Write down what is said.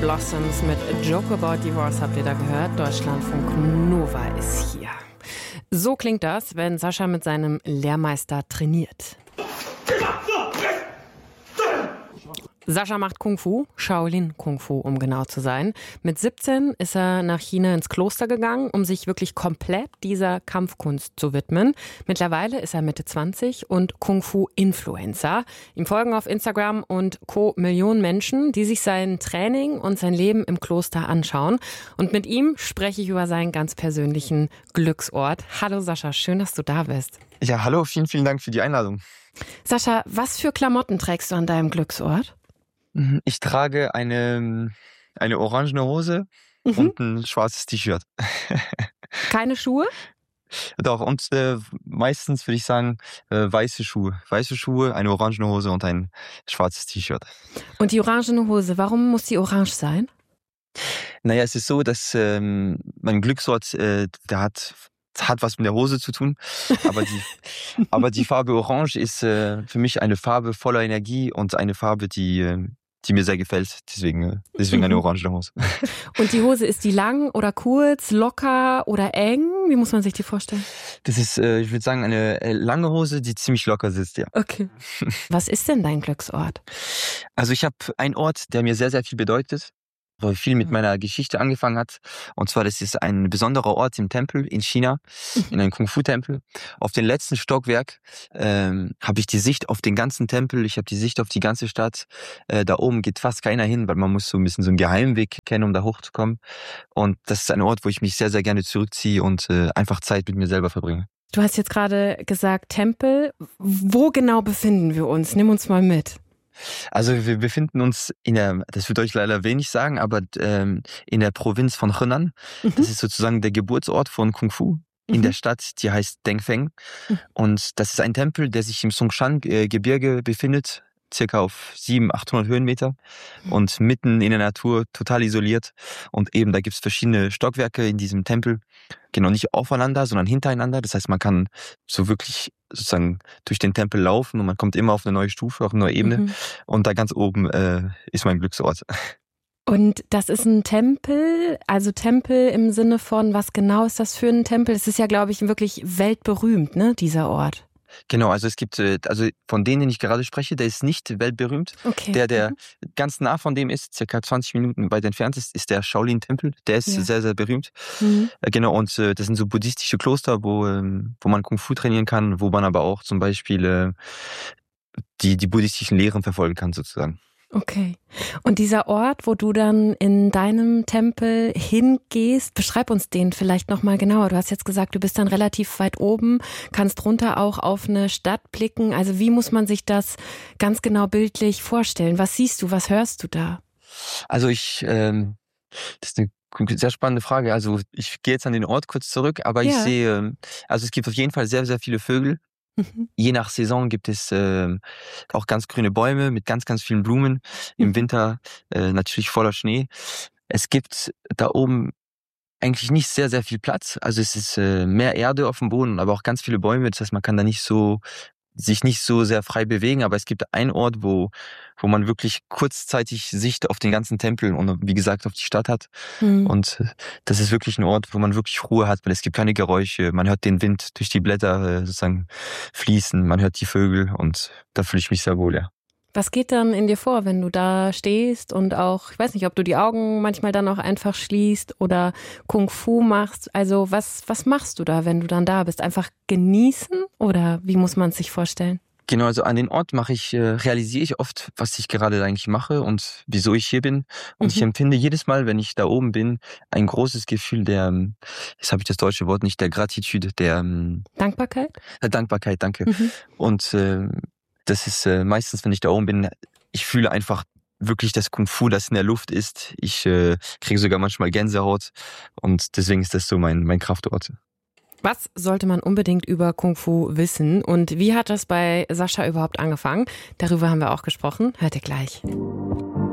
Blossoms mit A Joke About Divorce habt ihr da gehört. Deutschlandfunk Nova ist hier. So klingt das, wenn Sascha mit seinem Lehrmeister trainiert. Sascha macht Kung Fu, Shaolin Kung Fu, um genau zu sein. Mit 17 ist er nach China ins Kloster gegangen, um sich wirklich komplett dieser Kampfkunst zu widmen. Mittlerweile ist er Mitte 20 und Kung Fu-Influencer. Ihm folgen auf Instagram und Co. Millionen Menschen, die sich sein Training und sein Leben im Kloster anschauen. Und mit ihm spreche ich über seinen ganz persönlichen Glücksort. Hallo Sascha, schön, dass du da bist. Ja, hallo, vielen, vielen Dank für die Einladung. Sascha, was für Klamotten trägst du an deinem Glücksort? Ich trage eine orangene Hose und ein schwarzes T-Shirt. Keine Schuhe? Doch, und meistens würde ich sagen weiße Schuhe. Weiße Schuhe, eine orangene Hose und ein schwarzes T-Shirt. Und die orangene Hose, warum muss die orange sein? Naja, es ist so, dass mein Glücksort, der hat was mit der Hose zu tun, aber die Farbe Orange ist für mich eine Farbe voller Energie und eine Farbe, die mir sehr gefällt. Deswegen eine orange Hose. Und die Hose, ist die lang oder kurz, locker oder eng? Wie muss man sich die vorstellen? Das ist, ich würde sagen, eine lange Hose, die ziemlich locker sitzt, ja. Okay. Was ist denn dein Glücksort? Also ich habe einen Ort, der mir sehr, sehr viel bedeutet, wo viel mit meiner Geschichte angefangen hat. Und zwar, das ist ein besonderer Ort im Tempel in China, in einem Kung-Fu-Tempel. Auf dem letzten Stockwerk habe ich die Sicht auf den ganzen Tempel, ich habe die Sicht auf die ganze Stadt. Da oben geht fast keiner hin, weil man muss so ein bisschen so einen Geheimweg kennen, um da hochzukommen. Und das ist ein Ort, wo ich mich sehr, sehr gerne zurückziehe und einfach Zeit mit mir selber verbringe. Du hast jetzt gerade gesagt Tempel. Wo genau befinden wir uns? Nimm uns mal mit. Also wir befinden uns das wird euch leider wenig sagen, aber in der Provinz von Henan. Das ist sozusagen der Geburtsort von Kung Fu in der Stadt, die heißt Dengfeng. Und das ist ein Tempel, der sich im Songshan-Gebirge befindet, circa auf 700-800 Höhenmeter und mitten in der Natur, total isoliert. Und eben, da gibt's verschiedene Stockwerke in diesem Tempel, genau nicht aufeinander, sondern hintereinander. Das heißt, man kann so wirklich sozusagen durch den Tempel laufen und man kommt immer auf eine neue Stufe, auf eine neue Ebene. Und da ganz oben ist mein Glücksort. Und das ist ein Tempel, also Tempel im Sinne von, was genau ist das für ein Tempel? Es ist ja, glaube ich, wirklich weltberühmt, ne, dieser Ort. Genau, also es gibt, also von denen, den ich gerade spreche, der ist nicht weltberühmt. Okay. Der ganz nah von dem ist, circa 20 Minuten weit entfernt ist der Shaolin-Tempel. Der ist sehr, sehr berühmt. Genau, und das sind so buddhistische Kloster, wo man Kung Fu trainieren kann, wo man aber auch zum Beispiel die buddhistischen Lehren verfolgen kann, sozusagen. Okay. Und dieser Ort, wo du dann in deinem Tempel hingehst, beschreib uns den vielleicht nochmal genauer. Du hast jetzt gesagt, du bist dann relativ weit oben, kannst runter auch auf eine Stadt blicken. Also wie muss man sich das ganz genau bildlich vorstellen? Was siehst du, was hörst du da? Also das ist eine sehr spannende Frage. Also ich gehe jetzt an den Ort kurz zurück, aber ich sehe, also es gibt auf jeden Fall sehr, sehr viele Vögel. Je nach Saison gibt es auch ganz grüne Bäume mit ganz, ganz vielen Blumen. Im Winter natürlich voller Schnee. Es gibt da oben eigentlich nicht sehr, sehr viel Platz. Also es ist mehr Erde auf dem Boden, aber auch ganz viele Bäume. Das heißt, man kann da sich nicht so sehr frei bewegen, aber es gibt einen Ort, wo man wirklich kurzzeitig Sicht auf den ganzen Tempel und wie gesagt auf die Stadt hat. Und das ist wirklich ein Ort, wo man wirklich Ruhe hat, weil es gibt keine Geräusche. Man hört den Wind durch die Blätter sozusagen fließen, man hört die Vögel und da fühle ich mich sehr wohl, ja. Was geht dann in dir vor, wenn du da stehst und auch, ich weiß nicht, ob du die Augen manchmal dann auch einfach schließt oder Kung Fu machst? Also was machst du da, wenn du dann da bist? Einfach genießen oder wie muss man es sich vorstellen? Genau, also an den Ort realisiere ich oft, was ich gerade eigentlich mache und wieso ich hier bin. Und ich empfinde jedes Mal, wenn ich da oben bin, ein großes Gefühl jetzt habe ich das deutsche Wort nicht, der Gratitude, Dankbarkeit? Dankbarkeit, danke. Und das ist meistens, wenn ich da oben bin, ich fühle einfach wirklich das Kung Fu, das in der Luft ist. Ich kriege sogar manchmal Gänsehaut und deswegen ist das so mein Kraftort. Was sollte man unbedingt über Kung Fu wissen und wie hat das bei Sascha überhaupt angefangen? Darüber haben wir auch gesprochen. Hört ihr gleich.